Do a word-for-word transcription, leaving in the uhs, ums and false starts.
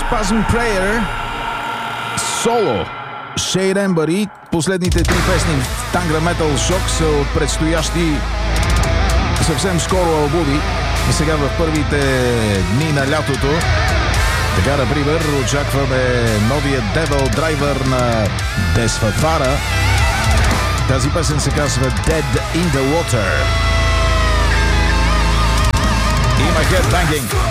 Spasm Prayer, соло Shade Ember и последните три песни в Tangra Metal Shock са от предстоящи съвсем скоро албуми. И сега в първите дни на лятото, така например, очакваме новия Devil Driver на Desfafara. Тази песен се казва Dead in the Water. Има headbanging.